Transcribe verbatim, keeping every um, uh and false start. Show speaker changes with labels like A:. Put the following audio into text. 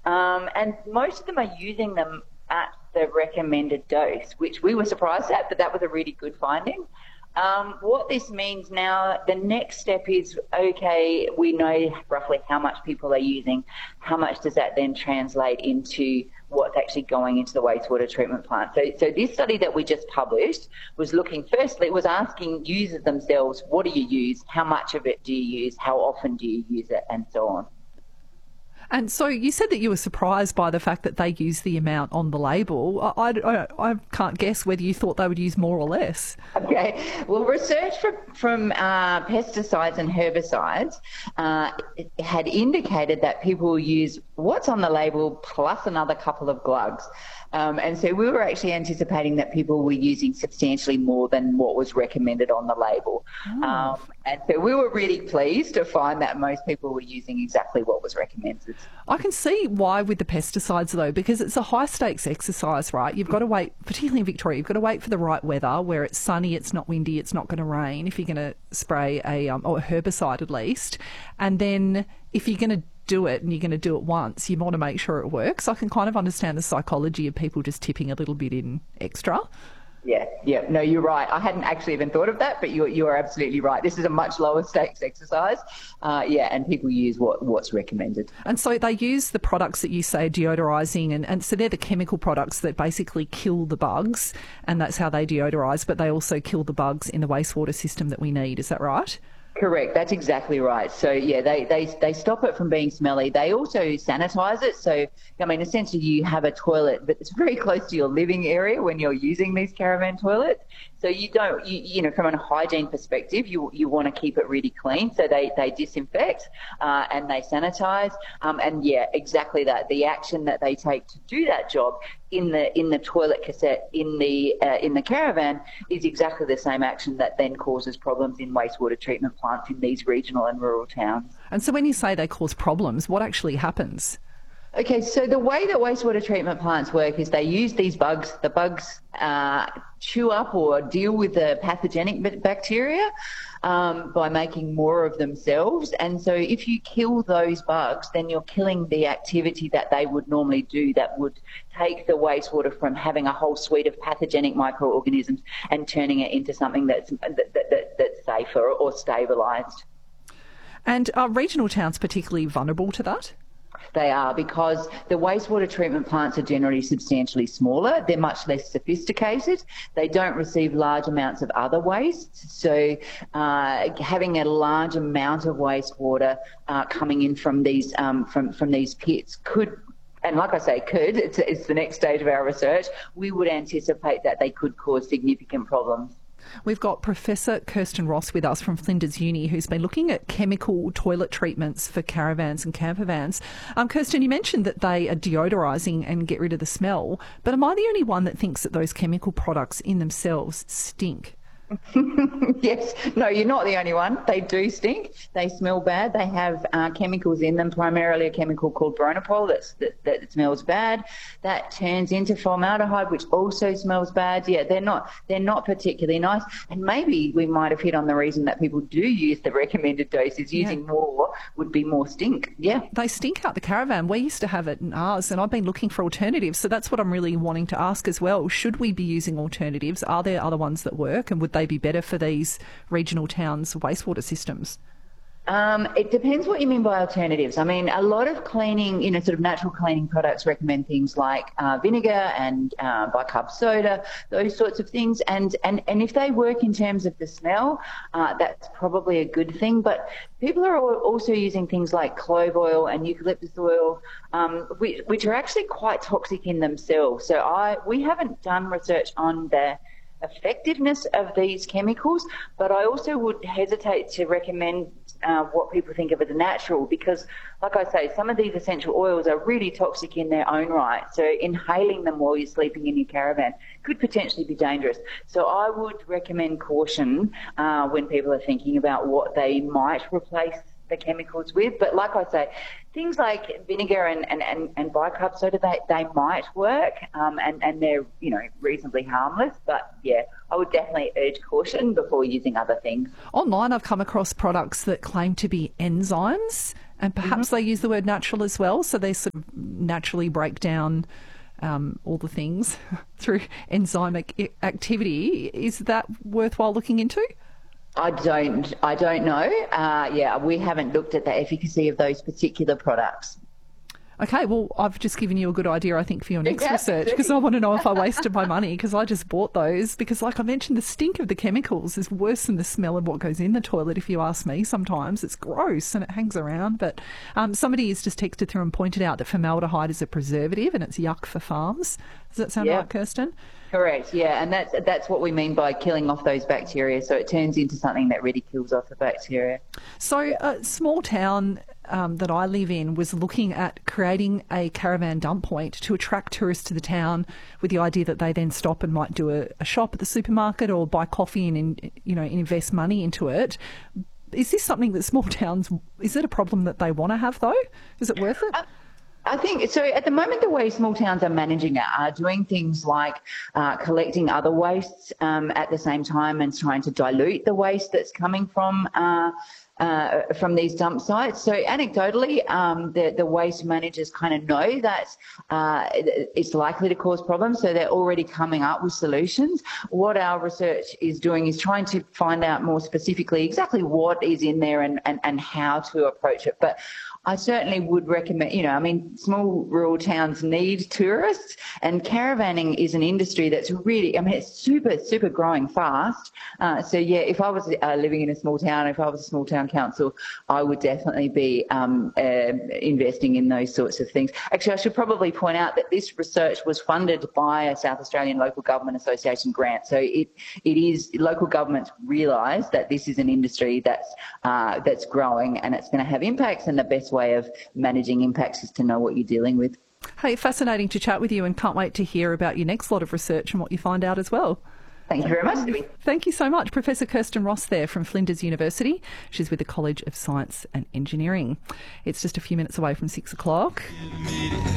A: Um, and most of them are using them at the recommended dose, which we were surprised at, but that was a really good finding. Um, what this means now, the next step is, okay, we know roughly how much people are using. How much does that then translate into what's actually going into the wastewater treatment plant? So, so this study that we just published was looking, firstly, it was asking users themselves, what do you use? How much of it do you use? How often do you use it? And so on.
B: And so you said that you were surprised by the fact that they use the amount on the label. I, I, I can't guess whether you thought they would use more or less.
A: Okay. Well, research from, from uh, pesticides and herbicides uh, had indicated that people use what's on the label plus another couple of glugs. Um, and so we were actually anticipating that people were using substantially more than what was recommended on the label. Oh. Um, and so we were really pleased to find that most people were using exactly what was recommended.
B: I can see why with the pesticides though, because it's a high stakes exercise, right? You've got to wait, particularly in Victoria, you've got to wait for the right weather where it's sunny, it's not windy, it's not going to rain if you're going to spray a, um, or a herbicide at least. And then if you're going to do it and you're going to do it once, you want to make sure it works. I can kind of understand the psychology of people just tipping a little bit in extra.
A: Yeah, yeah. No, you're right. I hadn't actually even thought of that, but you you are absolutely right. This is a much lower stakes exercise. Uh, yeah, and people use what, what's recommended.
B: And so they use the products that you say deodorising, and, and so they're the chemical products that basically kill the bugs, and that's how they deodorise, but they also kill the bugs in the wastewater system that we need. Is that right?
A: Correct. That's exactly right. So, yeah, they, they, they stop it from being smelly. They also sanitise it. So, I mean, essentially you have a toilet, but it's very close to your living area when you're using these caravan toilets. So you don't, you, you know, from a hygiene perspective, you you want to keep it really clean. So they, they disinfect uh, and they sanitise. Um, and, yeah, exactly that. The action that they take to do that job in the in the toilet cassette in the uh, in the caravan is exactly the same action that then causes problems in wastewater treatment plants in these regional and rural towns.
B: And so when you say they cause problems, what actually happens?
A: Okay, so the way that wastewater treatment plants work is they use these bugs. The bugs uh, chew up or deal with the pathogenic bacteria um, by making more of themselves. And so if you kill those bugs, then you're killing the activity that they would normally do that would take the wastewater from having a whole suite of pathogenic microorganisms and turning it into something that's, that, that, that's safer or stabilised.
B: And are regional towns particularly vulnerable to that?
A: They are, because the wastewater treatment plants are generally substantially smaller. They're much less sophisticated. They don't receive large amounts of other waste. So uh, having a large amount of wastewater uh, coming in from these um, from from these pits could, and like I say, could, it's, it's the next stage of our research, we would anticipate that they could cause significant problems.
B: We've got Professor Kirsten Ross with us from Flinders Uni, who's been looking at chemical toilet treatments for caravans and camper vans. Um, Kirsten, you mentioned that they are deodorising and get rid of the smell, but am I the only one that thinks that those chemical products in themselves stink?
A: Yes, no, you're not the only one. They do stink. They smell bad. They have uh, chemicals in them, primarily a chemical called bronopol that's, that, that smells bad. That turns into formaldehyde, which also smells bad. Yeah, they're not they're not particularly nice. And maybe we might have hit on the reason that people do use the recommended doses. Using yeah. more would be more stink. Yeah,
B: they stink out the caravan. We used to have it in ours, and I've been looking for alternatives. So that's what I'm really wanting to ask as well. Should we be using alternatives? Are there other ones that work, and would they be better for these regional towns' wastewater systems?
A: Um, it depends what you mean by alternatives. I mean, a lot of cleaning, you know, sort of natural cleaning products recommend things like uh, vinegar and uh, bicarb soda, those sorts of things. And, and, and if they work in terms of the smell, uh, that's probably a good thing. But people are also using things like clove oil and eucalyptus oil, um, which, which are actually quite toxic in themselves. So I we haven't done research on the effectiveness of these chemicals, but I also would hesitate to recommend uh, what people think of as natural, because, like I say, some of these essential oils are really toxic in their own right. So inhaling them while you're sleeping in your caravan could potentially be dangerous. So I would recommend caution uh, when people are thinking about what they might replace the chemicals with. But like I say, things like vinegar and, and, and, and bicarb soda, they, they might work um, and, and they're, you know, reasonably harmless. But yeah, I would definitely urge caution before using other things.
B: Online, I've come across products that claim to be enzymes. And perhaps mm-hmm. they use the word natural as well, so they sort of naturally break down um, all the things through enzymic activity. Is that worthwhile looking into?
A: I don't. I don't know. Uh, yeah, we haven't looked at the efficacy of those particular products.
B: Okay, well, I've just given you a good idea, I think, for your next yeah, research, because I want to know if I wasted my money, because I just bought those. Because, like I mentioned, the stink of the chemicals is worse than the smell of what goes in the toilet, if you ask me. Sometimes it's gross and it hangs around. But um, somebody has just texted through and pointed out that formaldehyde is a preservative and it's yuck for farms. Does that sound
A: yeah.
B: right, Kirsten?
A: Correct, yeah, and that's that's what we mean by killing off those bacteria. So it turns into something that really kills off the bacteria.
B: So a small town um, that I live in was looking at creating a caravan dump point to attract tourists to the town, with the idea that they then stop and might do a, a shop at the supermarket or buy coffee and in, you know invest money into it. Is this something that small towns? Is it a problem that they want to have though? Is it worth it? Uh,
A: I think so. At the moment, the way small towns are managing it are doing things like uh, collecting other wastes um, at the same time and trying to dilute the waste that's coming from uh, uh, from these dump sites. So anecdotally, um, the, the waste managers kind of know that uh, it's likely to cause problems, so they're already coming up with solutions. What our research is doing is trying to find out more specifically exactly what is in there and, and, and how to approach it. But I certainly would recommend, you know, I mean, small rural towns need tourists, and caravanning is an industry that's really, I mean, it's super, super growing fast. Uh, so, yeah, if I was uh, living in a small town, if I was a small town council, I would definitely be um, uh, investing in those sorts of things. Actually, I should probably point out that this research was funded by a South Australian Local Government Association grant. So it it is, local governments realise that this is an industry that's, uh, that's growing and it's going to have impacts, and the best way of managing impacts is to know what you're dealing with.
B: Hey, fascinating to chat with you, and can't wait to hear about your next lot of research and what you find out as well.
A: Thank you very much.
B: Thank you so much. Professor Kirsten Ross there from Flinders University. She's with the College of Science and Engineering. It's just a few minutes away from six o'clock.